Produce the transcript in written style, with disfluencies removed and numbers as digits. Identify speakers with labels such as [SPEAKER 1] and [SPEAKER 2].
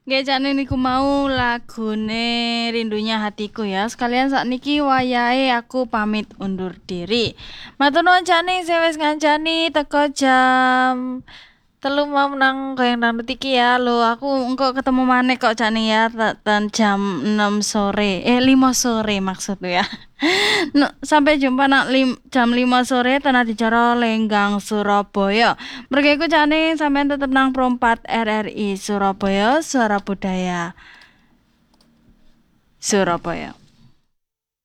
[SPEAKER 1] Nggih jane niku mau lagune Rindunya Hatiku ya. Sekalian sakniki wayahe aku pamit undur diri. Matur nuwun jane saya wis ngancani teko jam telu mau nang kaya nang iki ya. Lho aku engko ketemu maneh kok jane ya jam 6 sore. 5 sore maksudku ya. No, sampai jumpa nak jam 5 sore tanah dicara Lenggang Surabaya. Mereka iku jane sampean tetep nang Pro 4 RRI Surabaya, Suara Budaya Surabaya.